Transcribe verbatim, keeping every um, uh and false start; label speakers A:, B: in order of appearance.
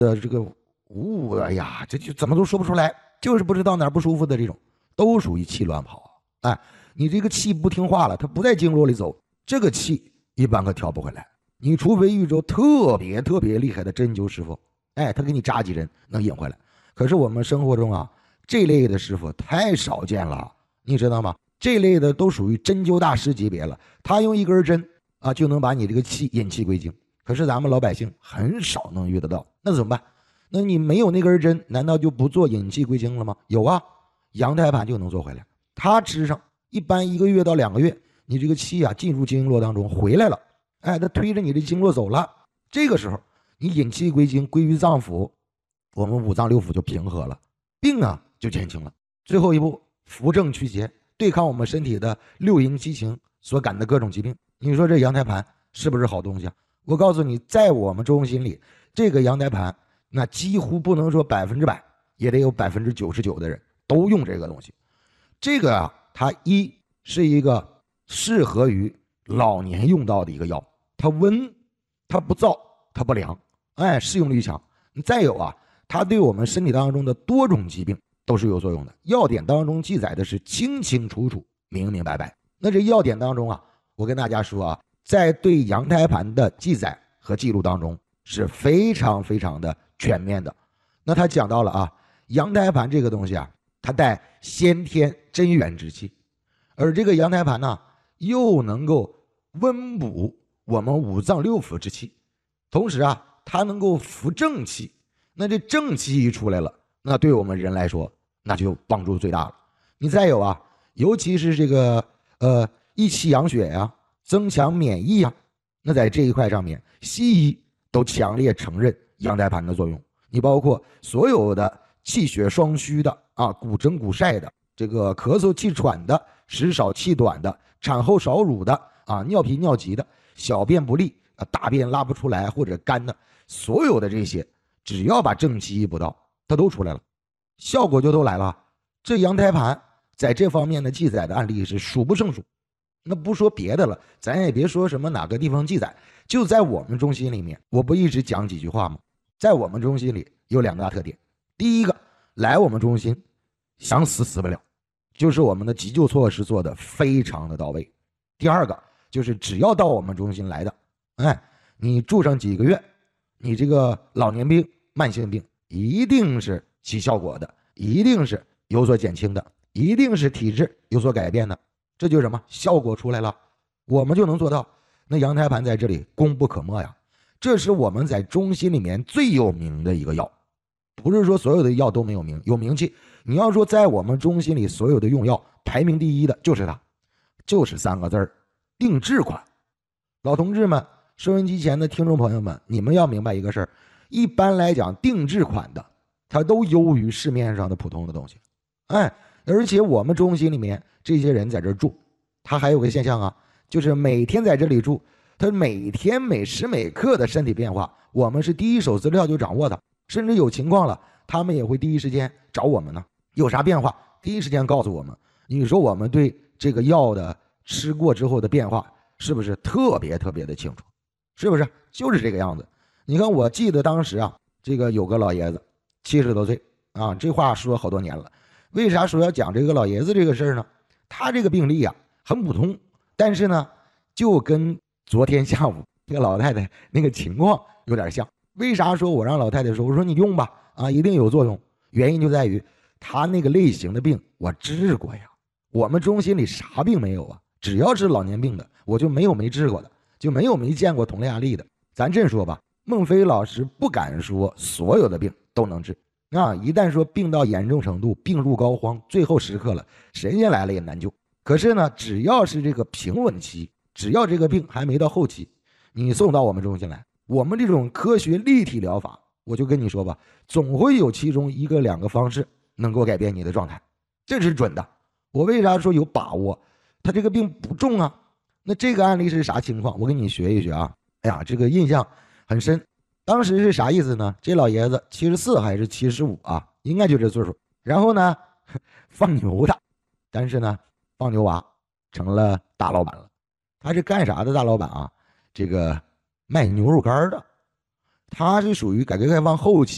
A: 的这个呜呜的，哎呀，这就怎么都说不出来，就是不知道哪儿不舒服的这种，都属于气乱跑。哎，你这个气不听话了，它不在经络里走，这个气一般可调不回来。你除非遇着特别特别厉害的针灸师傅，哎，他给你扎几针能引回来。可是我们生活中啊，这类的师傅太少见了，你知道吗？这类的都属于针灸大师级别了，他用一根针啊就能把你这个气引气归经。可是咱们老百姓很少能遇得到，那怎么办？那你没有那根针，难道就不做引气归经了吗？有啊，阳胎盘就能做回来。它吃上一般一个月到两个月，你这个气啊进入经络当中回来了，哎，它推着你的经络走了。这个时候你引气归经归于脏腑，我们五脏六腑就平和了，病啊就减轻了。最后一步，扶正祛邪，对抗我们身体的六淫七情所感的各种疾病。你说这阳胎盘是不是好东西啊？我告诉你，在我们中心里，这个阳胎盘那几乎不能说百分之百，也得有百分之九十九的人都用这个东西。这个啊，它一是一个适合于老年用到的一个药，它温，它不燥，它不凉，哎，适用力强。再有啊，它对我们身体当中的多种疾病都是有作用的。药典当中记载的是清清楚楚、明明白白。那这药典当中啊，我跟大家说啊，在对阳胎盘的记载和记录当中是非常非常的全面的。那他讲到了啊，阳胎盘这个东西啊，它带先天真元之气，而这个阳胎盘呢，又能够温补我们五脏六腑之气，同时啊，它能够扶正气。那这正气一出来了，那对我们人来说，那就帮助最大了。你再有啊，尤其是这个呃益气养血呀、啊，增强免疫啊，那在这一块上面，西医都强烈承认阳胎盘的作用。你包括所有的气血双虚的啊，骨蒸骨晒的，这个咳嗽气喘的，时少气短的，产后少乳的啊，尿频尿急的，小便不利啊，大便拉不出来或者干的，所有的这些，只要把正气一补到，它都出来了，效果就都来了。这阳胎盘在这方面的记载的案例是数不胜数。那不说别的了，咱也别说什么哪个地方记载，就在我们中心里面，我不一直讲几句话吗？在我们中心里有两大特点。第一个，来我们中心想死死不了，就是我们的急救措施做的非常的到位。第二个，就是只要到我们中心来的，哎，你住上几个月，你这个老年病、慢性病一定是起效果的，一定是有所减轻的，一定是体质有所改变的。这就是什么？效果出来了，我们就能做到。那阳胎盘在这里功不可没呀，这是我们在中心里面最有名的一个药。不是说所有的药都没有名，有名气。你要说在我们中心里所有的用药排名第一的就是它，就是三个字儿：定制款。老同志们，收音机前的听众朋友们，你们要明白一个事儿，一般来讲定制款的它都优于市面上的普通的东西。哎，而且我们中心里面这些人在这住，他还有个现象啊，就是每天在这里住，他每天每时每刻的身体变化，我们是第一手资料就掌握的，甚至有情况了，他们也会第一时间找我们呢，有啥变化第一时间告诉我们。你说我们对这个药的吃过之后的变化是不是特别特别的清楚？是不是？就是这个样子。你看，我记得当时啊，这个有个老爷子七十多岁啊，这话说好多年了。为啥说要讲这个老爷子这个事儿呢？他这个病例啊很普通，但是呢就跟昨天下午这个老太太那个情况有点像。为啥说我让老太太说，我说你用吧啊，一定有作用。原因就在于他那个类型的病我治过呀，我们中心里啥病没有啊？只要是老年病的，我就没有没治过的，就没有没见过同类案例的。咱这说吧，孟非老师不敢说所有的病都能治啊，一旦说病到严重程度，病入膏肓，最后时刻了，神仙来了也难救。可是呢，只要是这个平稳期，只要这个病还没到后期，你送到我们中心来，我们这种科学立体疗法，我就跟你说吧，总会有其中一个两个方式能够改变你的状态，这是准的。我为啥说有把握？他这个病不重啊。那这个案例是啥情况？我给你学一学啊。哎呀，这个印象很深。当时是啥意思呢？这老爷子七十四还是七十五啊？应该就这岁数。然后呢，放牛的，但是呢，放牛娃成了大老板了。他是干啥的大老板啊？这个卖牛肉干的。他是属于改革开放后期